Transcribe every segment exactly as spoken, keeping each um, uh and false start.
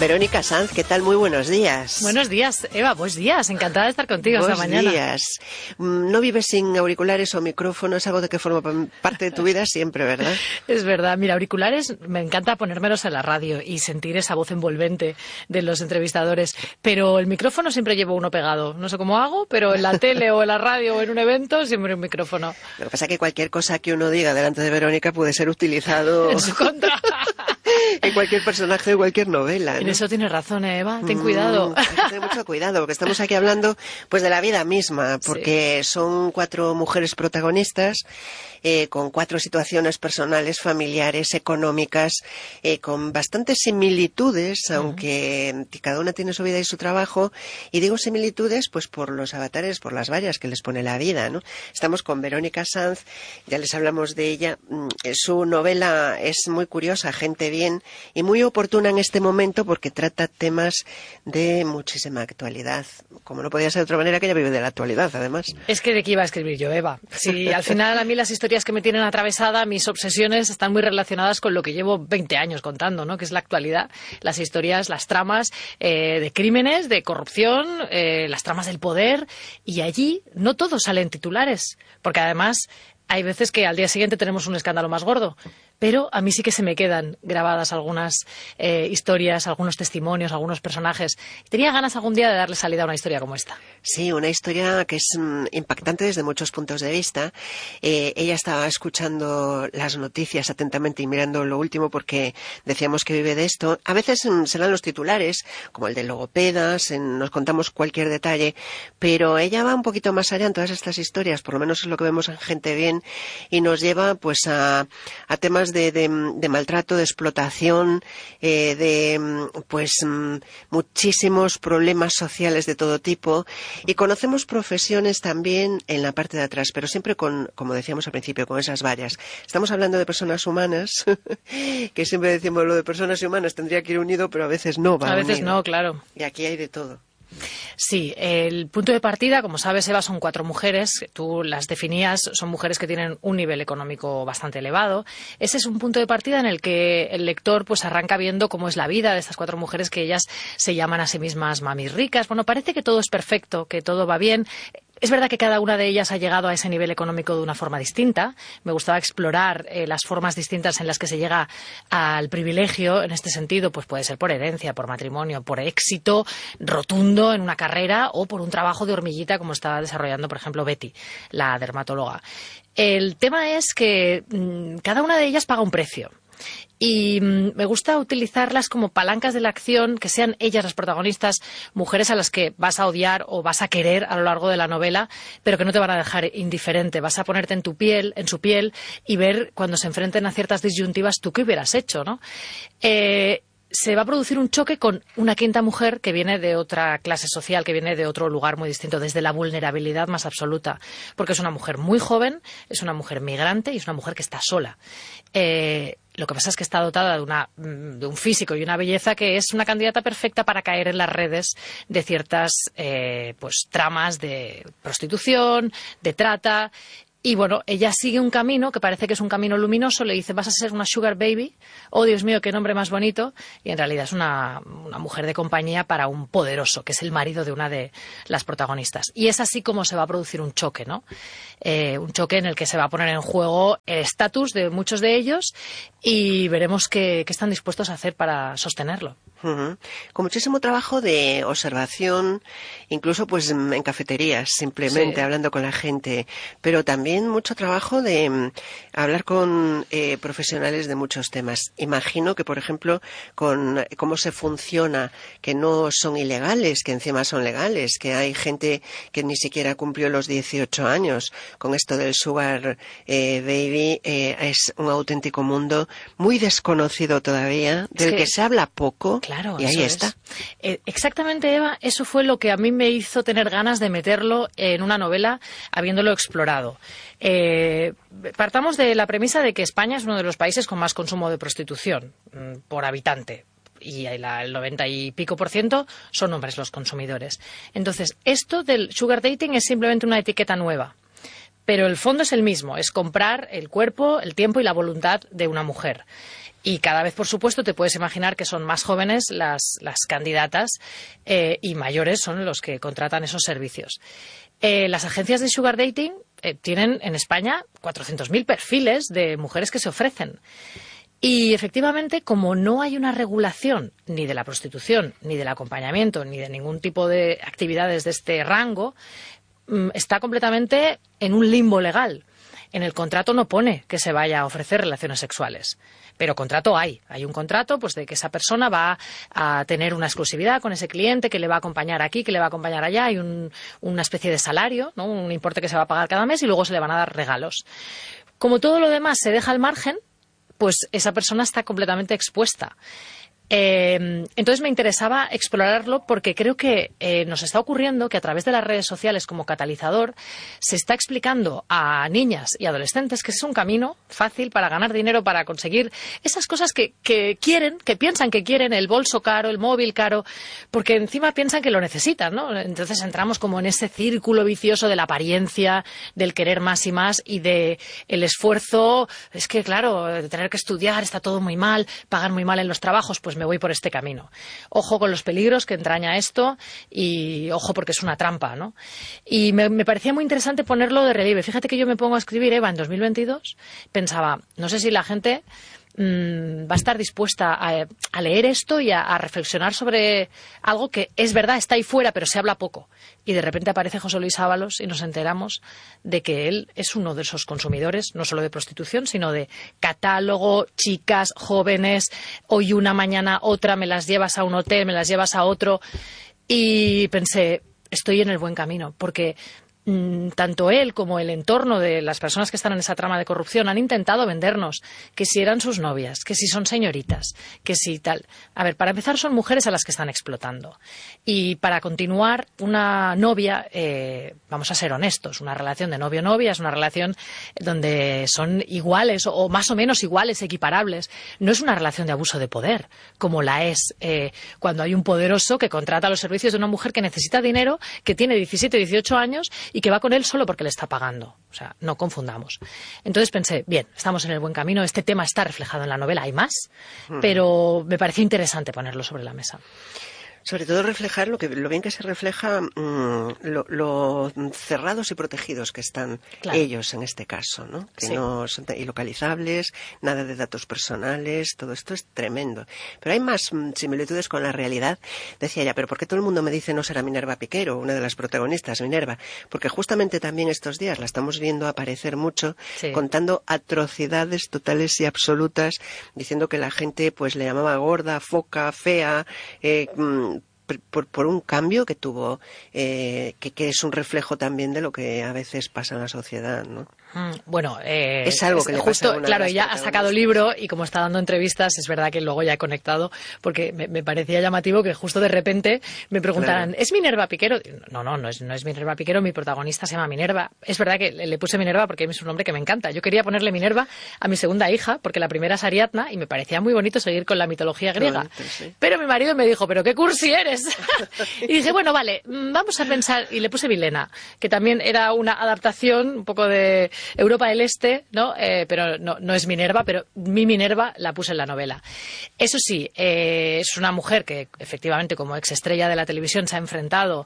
Verónica Sanz, ¿qué tal? Muy buenos días. Buenos días, Eva, buenos días. Encantada de estar contigo esta mañana. Buenos días. No vives sin auriculares o micrófono, es algo de que forma parte de tu vida siempre, ¿verdad? Es verdad. Mira, auriculares, me encanta ponérmelos en la radio y sentir esa voz envolvente de los entrevistadores, pero el micrófono siempre llevo uno pegado. No sé cómo hago, pero en la tele o en la radio o en un evento siempre un micrófono. Lo que pasa es que cualquier cosa que uno diga delante de Verónica puede ser utilizado en su contra. En cualquier personaje de cualquier novela, ¿no? En eso tienes razón, Eva. Ten cuidado. Mm, hay que tener mucho cuidado, porque estamos aquí hablando pues de la vida misma, porque sí. Son cuatro mujeres protagonistas eh, con cuatro situaciones personales, familiares, económicas, eh, con bastantes similitudes, uh-huh. aunque cada una tiene su vida y su trabajo. Y digo similitudes pues por los avatares, por las vallas que les pone la vida, ¿no? Estamos con Verónica Sanz, ya les hablamos de ella. Su novela es muy curiosa, Gente Bien, y muy oportuna en este momento porque trata temas de muchísima actualidad. Como no podía ser de otra manera, que ella vive de la actualidad, además. Es que de qué iba a escribir yo, Eva. Si al final a mí las historias que me tienen atravesada, mis obsesiones están muy relacionadas con lo que llevo veinte años contando, ¿no? Que es la actualidad, las historias, las tramas eh, de crímenes, de corrupción, eh, las tramas del poder, y allí no todos salen titulares, porque además hay veces que al día siguiente tenemos un escándalo más gordo. Pero a mí sí que se me quedan grabadas algunas eh, historias, algunos testimonios, algunos personajes. Tenía ganas algún día de darle salida a una historia como esta. Sí, una historia que es mm, impactante desde muchos puntos de vista. Eh, ella estaba escuchando las noticias atentamente y mirando lo último porque decíamos que vive de esto. A veces mm, serán los titulares, como el de logopedas, en, nos contamos cualquier detalle, pero ella va un poquito más allá en todas estas historias, por lo menos es lo que vemos en Gente Bien, y nos lleva pues a, a temas De, de, de maltrato, de explotación, eh, de pues muchísimos problemas sociales de todo tipo, y conocemos profesiones también en la parte de atrás, pero siempre con, como decíamos al principio, con esas vallas. Estamos hablando de personas humanas, que siempre decimos lo de personas humanas tendría que ir unido, pero a veces no va A veces unido. No, claro. Y aquí hay de todo. Sí, el punto de partida, como sabes, Eva, son cuatro mujeres. Tú las definías, son mujeres que tienen un nivel económico bastante elevado. Ese es un punto de partida en el que el lector pues arranca viendo cómo es la vida de estas cuatro mujeres, que ellas se llaman a sí mismas mamis ricas. Bueno, parece que todo es perfecto, que todo va bien. Es verdad que cada una de ellas ha llegado a ese nivel económico de una forma distinta. Me gustaba explorar eh, las formas distintas en las que se llega al privilegio. En este sentido, pues puede ser por herencia, por matrimonio, por éxito rotundo en una carrera o por un trabajo de hormiguita como estaba desarrollando, por ejemplo, Betty, la dermatóloga. El tema es que mmm, cada una de ellas paga un precio. Y me gusta utilizarlas como palancas de la acción, que sean ellas las protagonistas, mujeres a las que vas a odiar o vas a querer a lo largo de la novela, pero que no te van a dejar indiferente. Vas a ponerte en tu piel, en su piel, y ver cuando se enfrenten a ciertas disyuntivas tú qué hubieras hecho, ¿no? Eh, se va a producir un choque con una quinta mujer que viene de otra clase social, que viene de otro lugar muy distinto, desde la vulnerabilidad más absoluta, porque es una mujer muy joven, es una mujer migrante y es una mujer que está sola. Eh, Lo que pasa es que está dotada de, una, de un físico y una belleza que es una candidata perfecta para caer en las redes de ciertas eh, pues, tramas de prostitución, de trata. Y bueno, ella sigue un camino que parece que es un camino luminoso, le dice vas a ser una sugar baby, oh Dios mío, qué nombre más bonito, y en realidad es una, una mujer de compañía para un poderoso, que es el marido de una de las protagonistas. Y es así como se va a producir un choque, ¿no? Eh, un choque en el que se va a poner en juego el estatus de muchos de ellos y veremos qué, qué están dispuestos a hacer para sostenerlo. Uh-huh. Con muchísimo trabajo de observación, incluso pues en cafeterías, simplemente sí. hablando con la gente, pero también mucho trabajo de um, hablar con eh, profesionales de muchos temas. Imagino que, por ejemplo, con cómo se funciona, que no son ilegales, que encima son legales, que hay gente que ni siquiera cumplió los dieciocho años. Con esto del sugar eh, baby eh, es un auténtico mundo muy desconocido todavía, del es que, que se habla poco. Claro, y ahí eso está. Es. Eh, exactamente, Eva, eso fue lo que a mí me hizo tener ganas de meterlo en una novela, habiéndolo explorado. Eh, partamos de la premisa de que España es uno de los países con más consumo de prostitución mmm, por habitante. Y la, el noventa y pico por ciento son hombres los consumidores. Entonces, esto del sugar dating es simplemente una etiqueta nueva. Pero el fondo es el mismo, es comprar el cuerpo, el tiempo y la voluntad de una mujer. Y cada vez, por supuesto, te puedes imaginar que son más jóvenes las, las candidatas eh, y mayores son los que contratan esos servicios. Eh, las agencias de sugar dating eh, tienen en España cuatrocientos mil perfiles de mujeres que se ofrecen. Y efectivamente, como no hay una regulación ni de la prostitución, ni del acompañamiento, ni de ningún tipo de actividades de este rango, está completamente en un limbo legal. En el contrato no pone que se vaya a ofrecer relaciones sexuales, pero contrato hay. Hay un contrato pues de que esa persona va a tener una exclusividad con ese cliente, que le va a acompañar aquí, que le va a acompañar allá. Hay un, una especie de salario, ¿no? Un importe que se va a pagar cada mes y luego se le van a dar regalos. Como todo lo demás se deja al margen, pues esa persona está completamente expuesta. Eh, entonces me interesaba explorarlo porque creo que eh, nos está ocurriendo que a través de las redes sociales como catalizador se está explicando a niñas y adolescentes que es un camino fácil para ganar dinero, para conseguir esas cosas que, que quieren, que piensan que quieren, el bolso caro, el móvil caro, porque encima piensan que lo necesitan, ¿no? Entonces entramos como en ese círculo vicioso de la apariencia, del querer más y más y de el esfuerzo. Es que claro, de tener que estudiar, está todo muy mal, pagar muy mal en los trabajos, pues me voy por este camino. Ojo con los peligros que entraña esto y ojo porque es una trampa, ¿no? Y me, me parecía muy interesante ponerlo de relieve. Fíjate que yo me pongo a escribir Eva en dos mil veintidós, pensaba, no sé si la gente mmm, va a estar dispuesta a, a leer esto y a, a reflexionar sobre algo que es verdad, está ahí fuera, pero se habla poco. Y de repente aparece José Luis Ábalos y nos enteramos de que él es uno de esos consumidores, no solo de prostitución, sino de catálogo, chicas, jóvenes, hoy una, mañana otra, me las llevas a un hotel, me las llevas a otro. Y pensé, estoy en el buen camino, porque tanto él como el entorno de las personas que están en esa trama de corrupción han intentado vendernos que si eran sus novias, que si son señoritas, que si tal. A ver, para empezar son mujeres a las que están explotando. Y para continuar, una novia, eh, vamos a ser honestos, una relación de novio-novia es una relación donde son iguales o más o menos iguales, equiparables. No es una relación de abuso de poder, como la es eh, cuando hay un poderoso que contrata los servicios de una mujer que necesita dinero, que tiene diecisiete, dieciocho años y que va con él solo porque le está pagando. O sea, no confundamos. Entonces pensé, bien, estamos en el buen camino, este tema está reflejado en la novela, hay más, pero me pareció interesante ponerlo sobre la mesa. Sobre todo reflejar lo que lo bien que se refleja mmm, lo, lo cerrados y protegidos que están claro. ellos en este caso, ¿no? Que sí. no son ilocalizables, nada de datos personales, todo esto es tremendo. Pero hay más mmm, similitudes con la realidad. Decía ella, pero ¿por qué todo el mundo me dice no será Minerva Piquero, una de las protagonistas, Minerva? Porque justamente también estos días la estamos viendo aparecer mucho, sí. contando atrocidades totales y absolutas, diciendo que la gente pues le llamaba gorda, foca, fea, eh, mmm, Por, por un cambio que tuvo, eh, que, que es un reflejo también de lo que a veces pasa en la sociedad, ¿no? Bueno, eh, es algo que es, le justo, pasa a una claro, de ella ha sacado libro y como está dando entrevistas, es verdad que luego ya he conectado, porque me, me parecía llamativo que justo de repente me preguntaran, claro. ¿es Minerva Piquero? No, no, no es, no es Minerva Piquero, mi protagonista se llama Minerva. Es verdad que le, le puse Minerva porque es un nombre que me encanta. Yo quería ponerle Minerva a mi segunda hija, porque la primera es Ariadna, y me parecía muy bonito seguir con la mitología griega. Bonito, sí. Pero mi marido me dijo, ¿pero qué cursi eres? Y dije, bueno, vale, vamos a pensar, y le puse Milena, que también era una adaptación un poco de Europa del Este, ¿no? Eh, pero no, no es Minerva, pero mi Minerva la puse en la novela. Eso sí, eh, es una mujer que efectivamente como exestrella de la televisión se ha enfrentado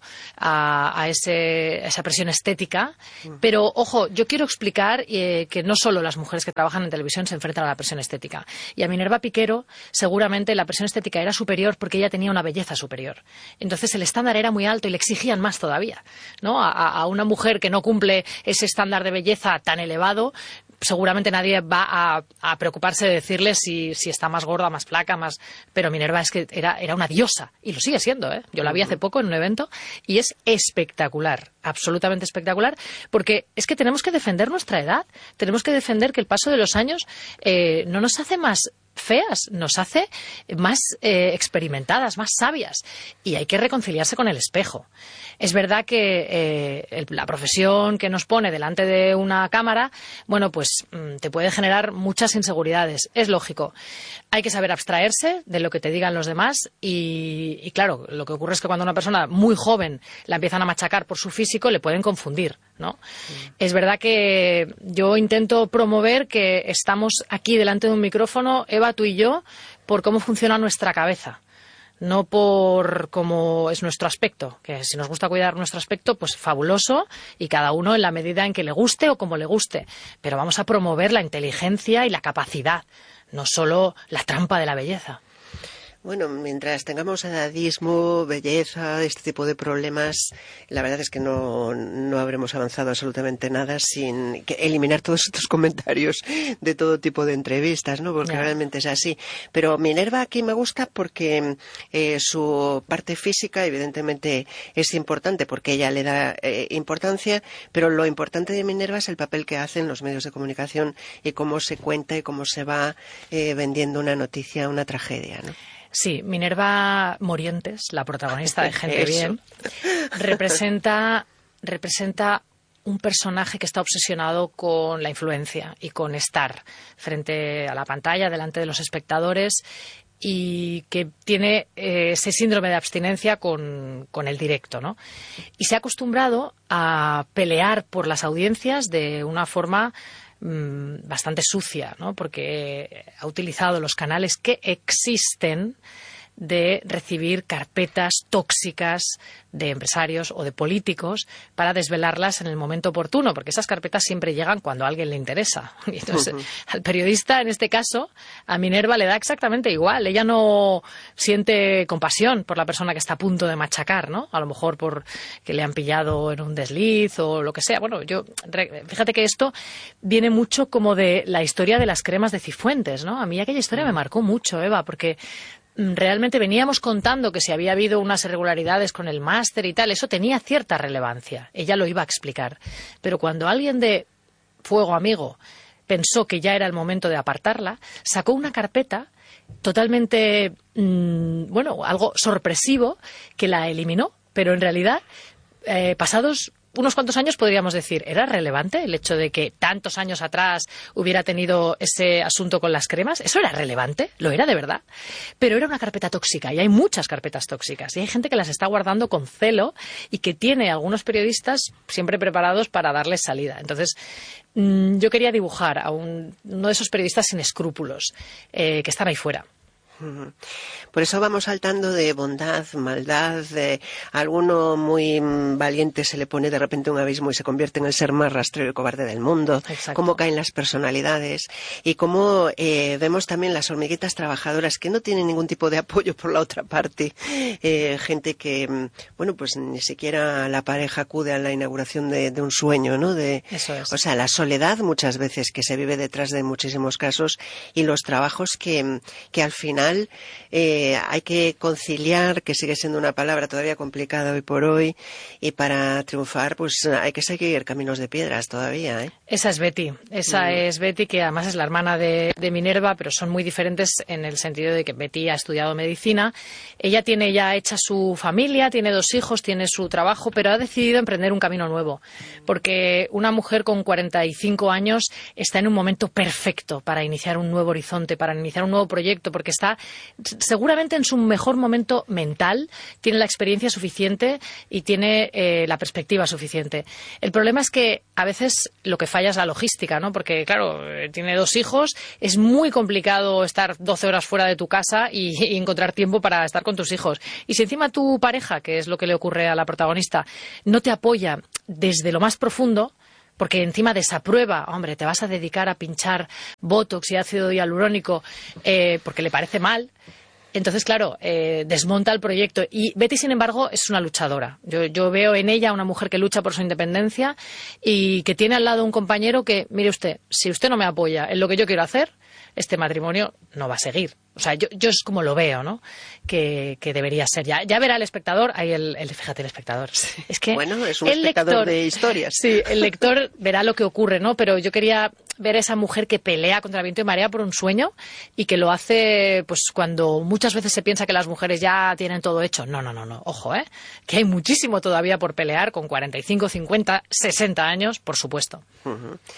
a, a, ese, a esa presión estética, pero ojo, yo quiero explicar eh, que no solo las mujeres que trabajan en televisión se enfrentan a la presión estética. Y a Minerva Piquero seguramente la presión estética era superior porque ella tenía una belleza superior. Entonces el estándar era muy alto y le exigían más todavía, ¿no? A, a una mujer que no cumple ese estándar de belleza tan elevado, seguramente nadie va a, a preocuparse de decirle si, si está más gorda, más flaca, más... Pero Minerva es que era, era una diosa, y lo sigue siendo, ¿eh? Yo la vi hace poco en un evento, y es espectacular, absolutamente espectacular, porque es que tenemos que defender nuestra edad, tenemos que defender que el paso de los años eh, no nos hace más feas, nos hace más eh, experimentadas, más sabias, y hay que reconciliarse con el espejo. Es verdad que eh, el, la profesión que nos pone delante de una cámara, bueno, pues mmm, te puede generar muchas inseguridades, es lógico. Hay que saber abstraerse de lo que te digan los demás y, y claro, lo que ocurre es que cuando una persona muy joven la empiezan a machacar por su físico, le pueden confundir, ¿no? Sí. Es verdad que yo intento promover que estamos aquí delante de un micrófono, Eva, Eva, tú y yo, por cómo funciona nuestra cabeza. No por cómo es nuestro aspecto, que si nos gusta cuidar nuestro aspecto, pues fabuloso, y cada uno en la medida en que le guste o como le guste. Pero vamos a promover la inteligencia y la capacidad, no solo la trampa de la belleza. Bueno, mientras tengamos edadismo, belleza, este tipo de problemas, la verdad es que no, no habremos avanzado absolutamente nada sin que eliminar todos estos comentarios de todo tipo de entrevistas, ¿no? Porque yeah. realmente es así. Pero Minerva aquí me gusta porque eh, su parte física evidentemente es importante porque ella le da eh, importancia, pero lo importante de Minerva es el papel que hacen los medios de comunicación y cómo se cuenta y cómo se va eh, vendiendo una noticia, una tragedia, ¿no? Sí, Minerva Morientes, la protagonista de Gente Bien, representa, representa un personaje que está obsesionado con la influencia y con estar frente a la pantalla, delante de los espectadores, y que tiene eh, ese síndrome de abstinencia con, con el directo, ¿no? Y se ha acostumbrado a pelear por las audiencias de una forma bastante sucia, ¿no? Porque ha utilizado los canales que existen de recibir carpetas tóxicas de empresarios o de políticos para desvelarlas en el momento oportuno, porque esas carpetas siempre llegan cuando a alguien le interesa. Y entonces, uh-huh. al periodista, en este caso, a Minerva le da exactamente igual. Ella no siente compasión por la persona que está a punto de machacar, ¿no? A lo mejor por que le han pillado en un desliz o lo que sea. Bueno, yo fíjate que esto viene mucho como de la historia de las cremas de Cifuentes, ¿no? A mí aquella historia uh-huh. me marcó mucho, Eva, porque realmente veníamos contando que si había habido unas irregularidades con el máster y tal, eso tenía cierta relevancia. Ella lo iba a explicar. Pero cuando alguien de Fuego Amigo pensó que ya era el momento de apartarla, sacó una carpeta totalmente, mmm, bueno, algo sorpresivo, que la eliminó. Pero en realidad, eh, pasados unos cuantos años podríamos decir, ¿era relevante el hecho de que tantos años atrás hubiera tenido ese asunto con las cremas? ¿Eso era relevante? ¿Lo era de verdad? Pero era una carpeta tóxica y hay muchas carpetas tóxicas y hay gente que las está guardando con celo y que tiene algunos periodistas siempre preparados para darles salida. Entonces, mmm, yo quería dibujar a un, uno de esos periodistas sin escrúpulos eh, que están ahí fuera. Por eso vamos saltando de bondad, maldad, de alguno muy valiente se le pone de repente un abismo y se convierte en el ser más rastrero y cobarde del mundo. Exacto. Cómo caen las personalidades y cómo eh, vemos también las hormiguitas trabajadoras que no tienen ningún tipo de apoyo por la otra parte. Eh, gente que, bueno, pues ni siquiera la pareja acude a la inauguración de, de un sueño, ¿no? De, Eso es. O sea, la soledad muchas veces que se vive detrás de muchísimos casos y los trabajos que, que al final Eh, hay que conciliar, que sigue siendo una palabra todavía complicada hoy por hoy, y para triunfar pues hay que seguir caminos de piedras todavía, ¿eh? Esa es Betty, esa mm. es Betty, que además es la hermana de, de Minerva, pero son muy diferentes en el sentido de que Betty ha estudiado medicina. Ella tiene ya hecha su familia, tiene dos hijos, tiene su trabajo, pero ha decidido emprender un camino nuevo, porque una mujer con cuarenta y cinco años está en un momento perfecto para iniciar un nuevo horizonte, para iniciar un nuevo proyecto, porque está seguramente en su mejor momento mental, tiene la experiencia suficiente y tiene eh, la perspectiva suficiente. El problema es que a veces lo que falla es la logística, ¿no? Porque, claro, tiene dos hijos, es muy complicado estar doce horas fuera de tu casa y, y encontrar tiempo para estar con tus hijos. Y si encima tu pareja, que es lo que le ocurre a la protagonista, no te apoya desde lo más profundo, porque encima desaprueba, hombre, te vas a dedicar a pinchar botox y ácido hialurónico eh, porque le parece mal. Entonces, claro, eh, desmonta el proyecto. Y Betty, sin embargo, es una luchadora. Yo, yo veo en ella una mujer que lucha por su independencia y que tiene al lado un compañero que, mire usted, si usted no me apoya en lo que yo quiero hacer, este matrimonio no va a seguir. O sea, yo, yo es como lo veo, ¿no? Que, que debería ser. Ya, ya verá el espectador, ahí el, el, fíjate, el espectador. Es que bueno, es un el espectador lector, de historias. Sí, el lector verá lo que ocurre, ¿no? Pero yo quería ver a esa mujer que pelea contra el viento y marea por un sueño y que lo hace, pues, cuando muchas veces se piensa que las mujeres ya tienen todo hecho. No, no, no, no. Ojo, ¿eh? Que hay muchísimo todavía por pelear con cuarenta y cinco, cincuenta, sesenta años, por supuesto. Uh-huh.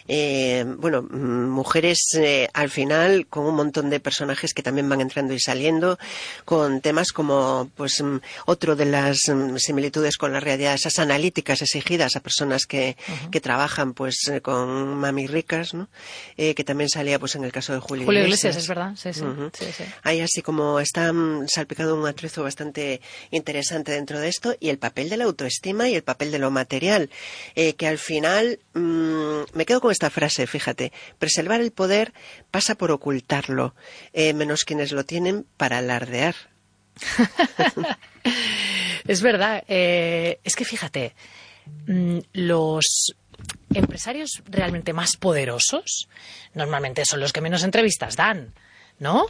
eh, bueno, mujeres eh, al final con un montón de personajes que también van entrando y saliendo, con temas como, pues, otro de las similitudes con la realidad, esas analíticas exigidas a personas que, uh-huh. que trabajan, pues, con mami ricas, ¿no? Eh, que también salía, pues, en el caso de Julio, Julio Iglesias. Iglesias, es verdad, sí, sí. Uh-huh. sí, sí. Hay así como está um, salpicado un atrezo bastante interesante dentro de esto, y el papel de la autoestima y el papel de lo material, eh, que al final mmm, me quedo con esta frase, fíjate: preservar el poder pasa por ocultarlo, eh, menos quienes lo tienen para alardear. Es verdad, eh, es que fíjate, mmm, los empresarios realmente más poderosos normalmente son los que menos entrevistas dan, ¿no?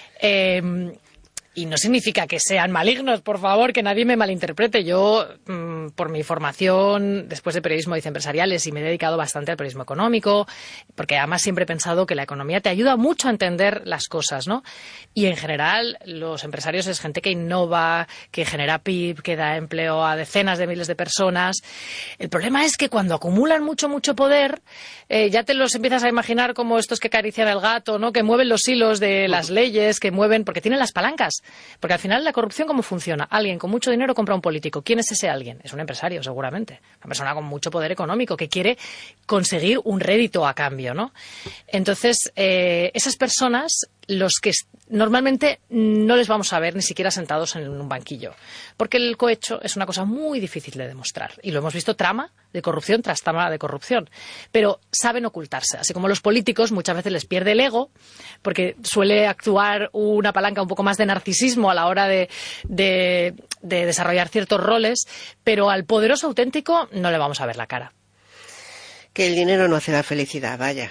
Eh, Y no significa que sean malignos, por favor, que nadie me malinterprete. Yo, mmm, por mi formación, después de periodismo, hice empresariales y me he dedicado bastante al periodismo económico, porque además siempre he pensado que la economía te ayuda mucho a entender las cosas, ¿no? Y en general, los empresarios es gente que innova, que genera P I B, que da empleo a decenas de miles de personas. El problema es que cuando acumulan mucho, mucho poder, eh, ya te los empiezas a imaginar como estos que acarician al gato, ¿no? Que mueven los hilos de las leyes, que mueven, porque tienen las palancas. Porque al final la corrupción, ¿cómo funciona? Alguien con mucho dinero compra a un político. ¿Quién es ese alguien? Es un empresario, seguramente. Una persona con mucho poder económico que quiere conseguir un rédito a cambio, ¿no? Entonces, eh, esas personas, los que normalmente no les vamos a ver ni siquiera sentados en un banquillo, porque el cohecho es una cosa muy difícil de demostrar. Y lo hemos visto trama de corrupción tras trama de corrupción. Pero saben ocultarse. Así como los políticos muchas veces les pierde el ego, porque suele actuar una palanca un poco más de narcisismo a la hora de, de, de desarrollar ciertos roles, pero al poderoso auténtico no le vamos a ver la cara. Que el dinero no hace la felicidad, vaya.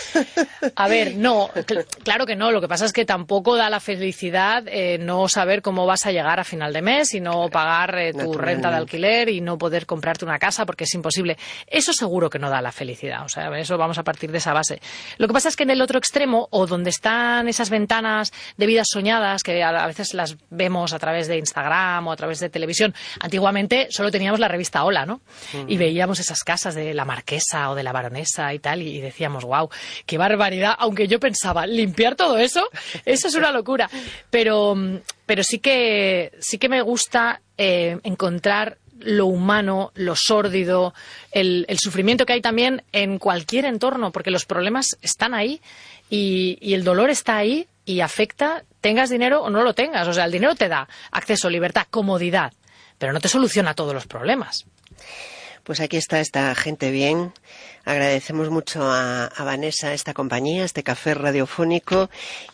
A ver, no, cl- claro que no. Lo que pasa es que tampoco da la felicidad eh, no saber cómo vas a llegar a final de mes y no pagar eh, tu renta de alquiler y no poder comprarte una casa porque es imposible. Eso seguro que no da la felicidad. O sea, eso vamos a partir de esa base. Lo que pasa es que en el otro extremo, o donde están esas ventanas de vidas soñadas, que a veces las vemos a través de Instagram o a través de televisión, antiguamente solo teníamos la revista Hola, ¿no? Uh-huh. Y veíamos esas casas de la marquesa o de la baronesa y tal, y decíamos, wow, qué barbaridad, aunque yo pensaba, limpiar todo eso, eso es una locura. Pero, pero sí que sí que me gusta eh, encontrar lo humano, lo sórdido, el, el sufrimiento que hay también en cualquier entorno, porque los problemas están ahí y, y el dolor está ahí y afecta, tengas dinero o no lo tengas. O sea, el dinero te da acceso, libertad, comodidad, pero no te soluciona todos los problemas. Pues aquí está esta gente bien. Agradecemos mucho a, a Vanessa esta compañía, este café radiofónico,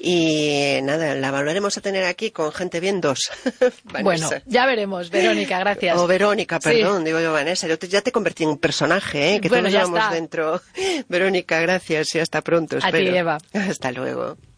y nada, la volveremos a tener aquí con gente bien dos. Bueno, ya veremos, Verónica, gracias. O Verónica, perdón, sí. digo yo Vanessa, yo te, ya te convertí en un personaje, ¿eh? Que bueno, todos llevamos dentro. Verónica, gracias y hasta pronto, espero. A ti, Eva. Hasta luego.